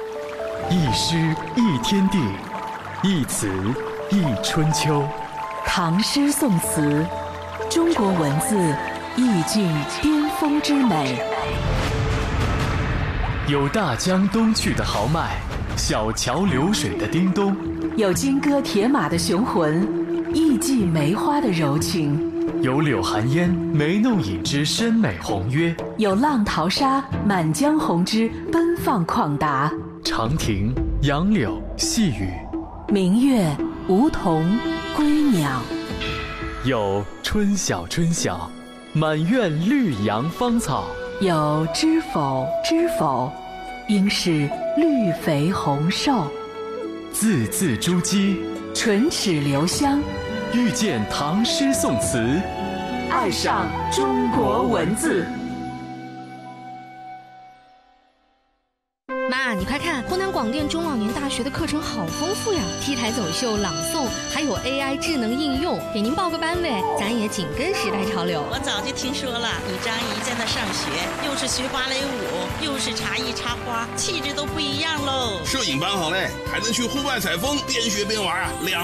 一诗一天地，一词一春秋。 唐诗宋词，中国文字意境巅峰之美。 有大江东去的豪迈，小桥流水的叮咚； 有金戈铁马的雄浑，艺伎梅花的柔情； 有柳寒烟眉弄影之深美宏约； 有浪淘沙满江红之奔放旷达。 长亭、杨柳、细雨， 明月、梧桐、归鸟。 有春晓春晓，满院绿杨芳草； 有知否知否，应是绿肥红瘦。 字字珠玑， 唇齿留香。 遇见唐诗宋词， 爱上中国文字。 妈，你快看，湖南广电中老年大学的课程好丰富呀！T 台走秀、朗诵，还有 AI 智能应用，给您报个班呗，咱也紧跟时代潮流。 我早就听说了，你张姨在那上学，又是学芭蕾舞，又是茶艺插花，气质都不一样喽。 摄影班好嘞，还能去户外采风，边学边玩啊，